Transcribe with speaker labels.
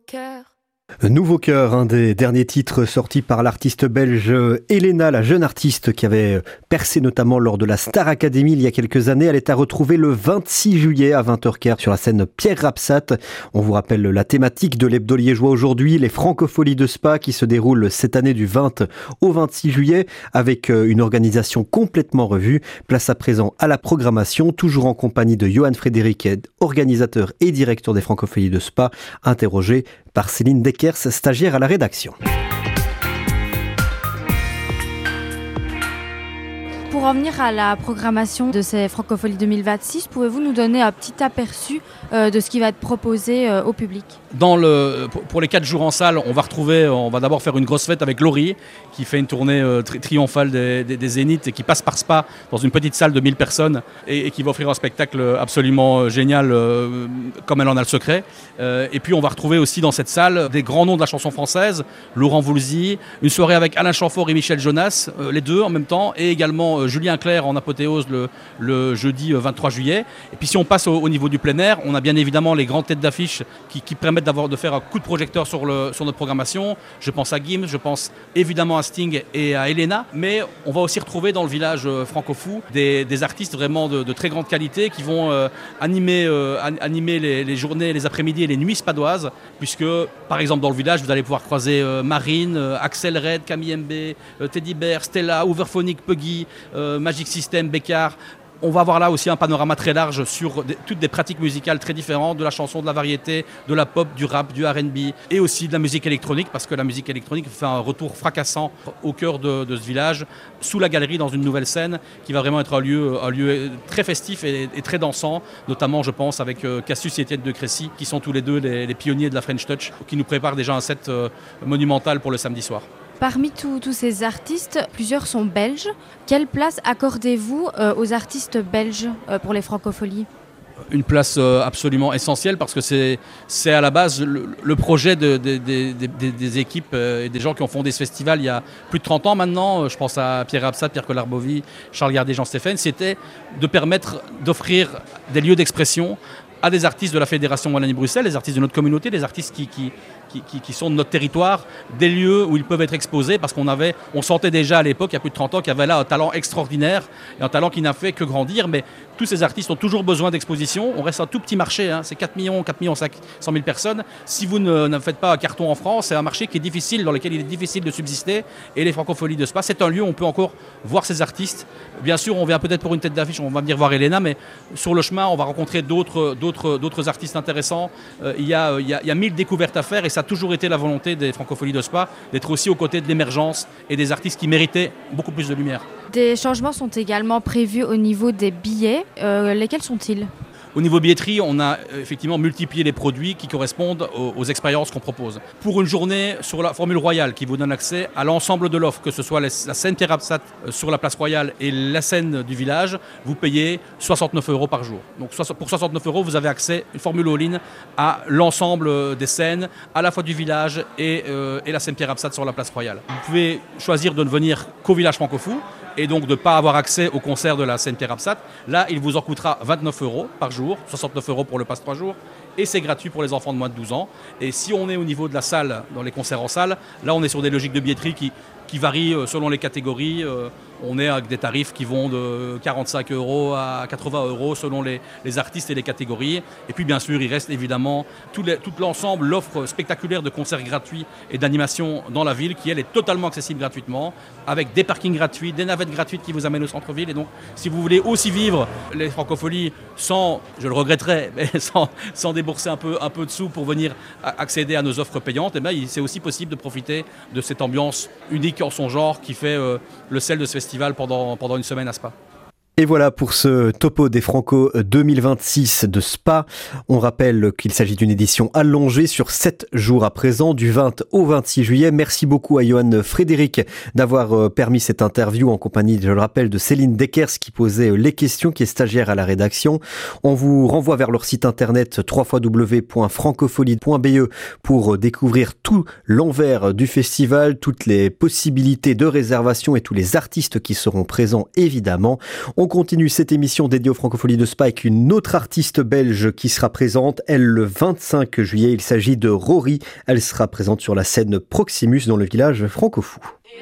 Speaker 1: cœur.
Speaker 2: Nouveau cœur, un des derniers titres sortis par l'artiste belge Elena, la jeune artiste qui avait percé notamment lors de la Star Academy il y a quelques années. Elle est à retrouver le 26 juillet à 20h15 sur la scène Pierre Rapsat. On vous rappelle la thématique de l'Hebdo Liégeois aujourd'hui, les Francopholies de Spa qui se déroulent cette année du 20 au 26 juillet avec une organisation complètement revue. Place à présent à la programmation, toujours en compagnie de Johan Frédéric, organisateur et directeur des Francopholies de Spa, interrogé par Céline Deckers, stagiaire à la rédaction.
Speaker 3: Pour en venir à la programmation de ces Francopholies 2026, pouvez-vous nous donner un petit aperçu de ce qui va être proposé au public ?
Speaker 4: Pour les 4 jours en salle, on va d'abord faire une grosse fête avec Laurie, qui fait une tournée triomphale des Zéniths et qui passe par Spa dans une petite salle de 1000 personnes et qui va offrir un spectacle absolument génial comme elle en a le secret. Et puis on va retrouver aussi dans cette salle des grands noms de la chanson française, Laurent Voulzy, une soirée avec Alain Chamfort et Michel Jonas, les deux en même temps, et également Julien Clerc en apothéose le jeudi 23 juillet. Et puis si on passe au niveau du plein air, on a bien évidemment les grandes têtes d'affiche qui permettent de faire un coup de projecteur sur notre programmation. Je pense à Gims, je pense évidemment à Sting et à Elena, mais on va aussi retrouver dans le village francofou des artistes vraiment de très grande qualité qui vont animer les journées, les après-midi et les nuits spadoises, puisque par exemple dans le village vous allez pouvoir croiser Marine, Axel Red, Camille MB, Teddy Bear, Stella, Overphonic, Puggy, Magic System, Bécard. On va avoir là aussi un panorama très large sur toutes des pratiques musicales très différentes, de la chanson, de la variété, de la pop, du rap, du R&B et aussi de la musique électronique, parce que la musique électronique fait un retour fracassant au cœur de ce village, sous la galerie, dans une nouvelle scène qui va vraiment être un lieu très festif et très dansant, notamment je pense avec Cassius et Étienne de Crécy, qui sont tous les deux les pionniers de la French Touch, qui nous préparent déjà un set monumental pour le samedi soir.
Speaker 3: Parmi tous ces artistes, plusieurs sont belges. Quelle place accordez-vous aux artistes belges pour les Francopholies ?
Speaker 4: Une place absolument essentielle parce que c'est à la base le projet des équipes et des gens qui ont fondé ce festival il y a plus de 30 ans maintenant. Je pense à Pierre Rapsat, Pierre Collard-Bovy, Charles Gardet, Jean Stéphane. C'était de permettre d'offrir des lieux d'expression à des artistes de la Fédération Wallonie-Bruxelles, des artistes de notre communauté, des artistes qui sont de notre territoire, des lieux où ils peuvent être exposés, parce on sentait déjà à l'époque, il y a plus de 30 ans, qu'il y avait là un talent extraordinaire, et un talent qui n'a fait que grandir, mais tous ces artistes ont toujours besoin d'exposition. On reste un tout petit marché, c'est 4 millions 100 000 personnes. Si vous ne faites pas un carton en France, c'est un marché qui est difficile, dans lequel il est difficile de subsister, et les Francopholies de Spa, c'est un lieu où on peut encore voir ces artistes. Bien sûr, on vient peut-être pour une tête d'affiche, on va venir voir Elena, mais sur le chemin, on va rencontrer d'autres artistes intéressants. Il y a 1000 découvertes à faire, et ça a toujours été la volonté des Francopholies de Spa d'être aussi aux côtés de l'émergence et des artistes qui méritaient beaucoup plus de lumière.
Speaker 3: Des changements sont également prévus au niveau des billets. Lesquels sont-ils ?
Speaker 4: Au niveau billetterie, on a effectivement multiplié les produits qui correspondent aux expériences qu'on propose. Pour une journée sur la Formule Royale qui vous donne accès à l'ensemble de l'offre, que ce soit la scène Pierre Rapsat sur la place Royale et la scène du village, vous payez 69 € par jour. Donc pour 69 €, vous avez accès, une formule all-in, à l'ensemble des scènes, à la fois du village et la scène Pierre Rapsat sur la place Royale. Vous pouvez choisir de ne venir qu'au village francofou, et donc de ne pas avoir accès au concert de la scène Pierre Rapsat. Là, il vous en coûtera 29 € par jour, 69 € pour le passe 3 jours, et c'est gratuit pour les enfants de moins de 12 ans. Et si on est au niveau de la salle, dans les concerts en salle, là on est sur des logiques de billetterie qui varient selon les catégories. On est avec des tarifs qui vont de 45 € à 80 € selon les artistes et les catégories. Et puis bien sûr, il reste évidemment tout l'ensemble, l'offre spectaculaire de concerts gratuits et d'animation dans la ville, qui elle est totalement accessible gratuitement, avec des parkings gratuits, des navettes gratuites qui vous amènent au centre-ville. Et donc, si vous voulez aussi vivre les Francopholies sans, je le regretterais, mais sans débourser un peu de sous pour venir accéder à nos offres payantes, et bien, c'est aussi possible de profiter de cette ambiance unique en son genre qui fait le sel de ce festival pendant une semaine à Spa.
Speaker 2: Et voilà pour ce topo des Franco 2026 de Spa. On rappelle qu'il s'agit d'une édition allongée sur 7 jours à présent, du 20 au 26 juillet. Merci beaucoup à Johan Frédéric d'avoir permis cette interview en compagnie, je le rappelle, de Céline Deckers qui posait les questions, qui est stagiaire à la rédaction. On vous renvoie vers leur site internet www.francofolie.be pour découvrir tout l'envers du festival, toutes les possibilités de réservation et tous les artistes qui seront présents évidemment. On continue cette émission dédiée aux Francopholies de Spa avec une autre artiste belge qui sera présente, elle, le 25 juillet. Il s'agit de Rory. Elle sera présente sur la scène Proximus dans le village Francofou.